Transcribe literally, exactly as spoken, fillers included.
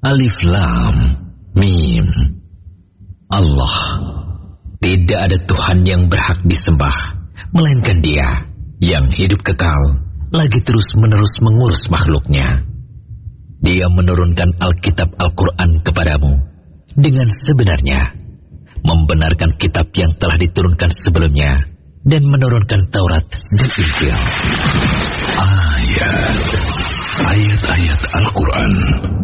Alif Lam Mim. Allah, tidak ada Tuhan yang berhak disembah melainkan Dia yang hidup kekal, lagi terus-menerus mengurus makhluknya. Dia menurunkan Alkitab Al-Quran kepadamu dengan sebenarnya, membenarkan kitab yang telah diturunkan sebelumnya, dan menurunkan Taurat dan Injil. Ayat, ayat-ayat Al-Quran